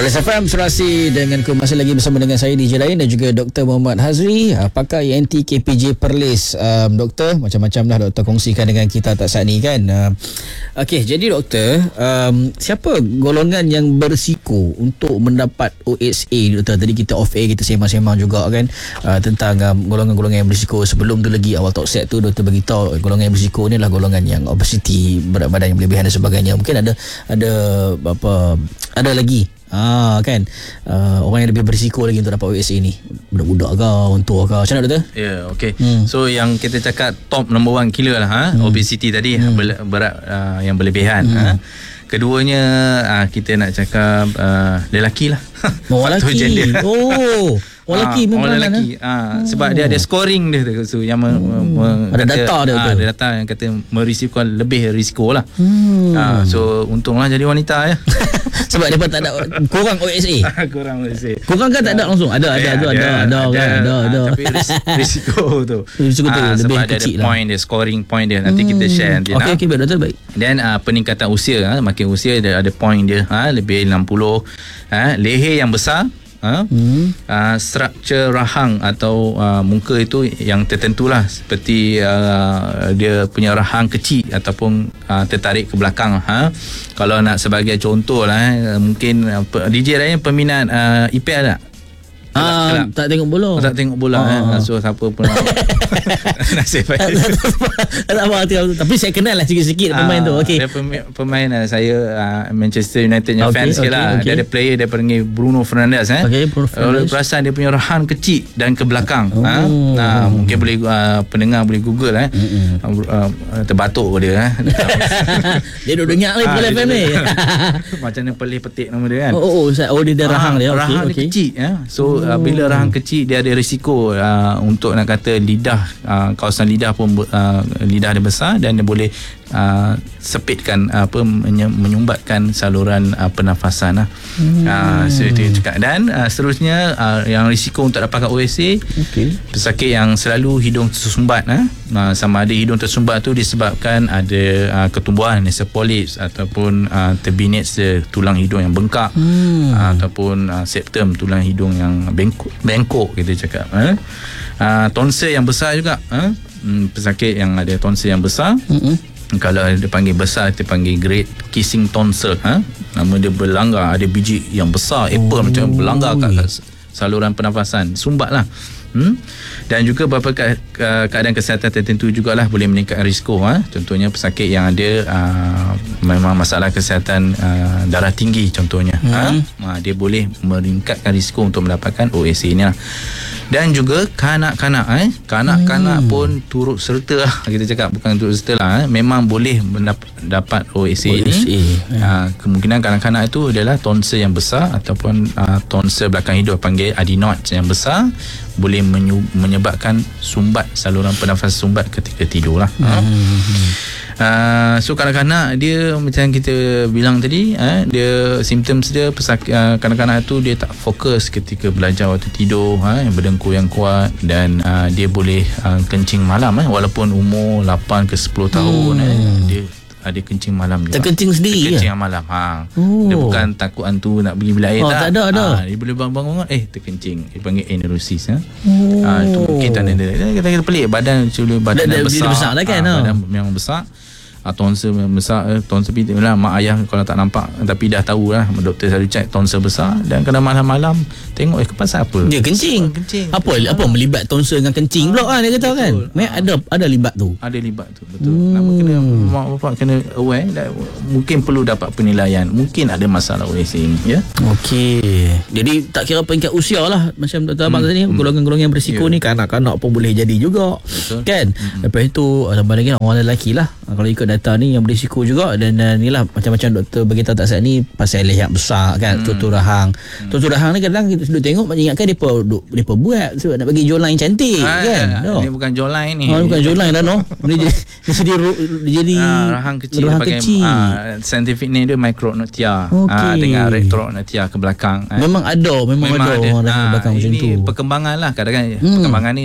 Malaysia FM Surasi dengan masih lagi bersama dengan saya DJ Lain dan juga Dr. Muhammad Hazri, pakar ENT KPJ Perlis. Doktor, macam-macam dah doktor kongsikan dengan kita tak saat ni kan. Okey, jadi doktor, siapa golongan yang berisiko untuk mendapat OSA doktor? Tadi kita off air kita sembang-sembang juga kan tentang golongan-golongan yang berisiko. Sebelum tu lagi awal talk set tu doktor beritahu golongan yang berisiko ni adalah golongan yang obesity, berat badan yang berlebihan dan sebagainya. Mungkin ada lagi kan orang yang lebih berisiko lagi untuk dapat OSA ni, budak-budak ke, orang tua ke, macam mana doktor? Ya, okey. So yang kita cakap top number one killer lah obesity tadi, berat yang berlebihan. Keduanya kita nak cakap lelaki lah. Lelaki. Lelaki memang lelaki. Sebab dia ada scoring dia tu. So yang ada data dia tu. Ada data yang kata merisiko lebih risiko lah. So untunglah jadi wanita ya. Sebab dia pun tak ada kurang OSA. Kurang OSA. Kurang kan tak ada langsung. Ada. Tapi risiko tu. Risiko tu lebih sebab kecil ada lah. point dia, scoring point dia. Nanti kita share nanti. Okey, baik doktor, baik. Dan peningkatan usia, makin usia ada point dia, lebih 60. Leher yang besar, struktur rahang atau muka itu yang tertentulah, seperti dia punya rahang kecil ataupun tertarik ke belakang. Kalau nak sebagai contoh lah, mungkin DJ Ryan peminat IPL tak? Tak tengok bola. Tak tengok bola. So siapa pun nasib baik. Tapi saya kenal lah sikit-sikit pemain tu. Okey. Dia pemain saya Manchester United fans sikit lah. Dia ada player dia panggil Bruno Fernandes. Bruno Fernandes. Perasan dia punya rahan kecil dan ke belakang. Mungkin boleh pendengar boleh Google terbatuk dia. Dia duduk dengar lagi Bola FM ni. Macam mana pelih petik nama dia kan. Dia dah rahang dia. Rahang dia kecil. So bila rahang kecil, dia ada risiko untuk nak kata lidah, kawasan lidah pun lidah dia besar dan dia boleh sepitkan menyumbatkan saluran pernafasan so itu yang cakap. Dan seterusnya yang risiko untuk dapatkan OSA, pesakit yang selalu hidung tersumbat. Sama ada hidung tersumbat tu disebabkan ada ketumbuhan nasal polyps ataupun turbinate tulang hidung yang bengkak, ataupun septum tulang hidung yang bengkok kita cakap. Tonsil yang besar juga, pesakit yang ada tonsil yang besar, kalau dia panggil besar, dia panggil great kissing tonsil. Nama dia berlanggar, ada biji yang besar, apple macam berlanggar kat saluran pernafasan, sumbat lah. Dan juga beberapa keadaan kesihatan tertentu jugalah boleh meningkatkan risiko. Contohnya pesakit yang ada memang masalah kesihatan darah tinggi contohnya, dia boleh meningkatkan risiko untuk mendapatkan OSA ni lah. Dan juga kanak-kanak kanak-kanak pun turut serta lah, kita cakap bukan turut serta lah, memang boleh dapat OSA ni. Kemungkinan kanak-kanak itu adalah tonsil yang besar ataupun tonsil belakang hidung panggil adenoids yang besar, boleh menyebabkan sumbat, saluran pernafasan sumbat ketika tidur lah. So kanak-kanak dia macam kita bilang tadi, dia symptoms dia kanak-kanak tu dia tak fokus ketika belajar waktu tidur, berdengkur yang kuat, dan dia boleh kencing malam, walaupun umur 8 ke 10 tahun, dia ada kencing malam juga. Terkencing sendiri kencing malam. Dia bukan takut hantu nak pergi bilik air, tak ada. Dia boleh bangun-bangun terkencing. Dia panggil aneurysis. Itu mungkin tanda dia. Kita pelik, badan besar lah kan. Badan memang besar. Tonsil besar, tonsil lah, mak ayah kalau tak nampak tapi dah tahu lah, doktor selalu check tonsil besar. Dan kadang malam-malam tengok pasal apa dia kencing. Apa melibat tonsil dengan kencing pula dia kata kan. Ada libat tu. Ada libat tu, betul. Nama kena mak bapak kena aware, mungkin perlu dapat penilaian, mungkin ada masalah OSA ni ya. Okey. Jadi tak kira peringkat usia lah, macam doktor abang tadi, golongan-golongan yang berisiko ni kanak-kanak pun boleh jadi juga. Betul. Kan. Lepas itu tambah lagi orang lelaki lah, kalau ikut data ni yang berisiko juga. Dan inilah macam-macam doktor beritahu tak saat ni pasal leher besar kan, tutur rahang. Tutur rahang ni kadang kita duduk tengok macam ingatkan depa buat sebab nak bagi jawline cantik kan. Ini bukan jawline ni. Bukan jawline dah Dia jadi rahang kecil. Scientific name dia micronotia. Dengan retronotia ke belakang. Memang ada orang ke belakang macam tu. Ini perkembangan lah. Kadang-kadang perkembangan ni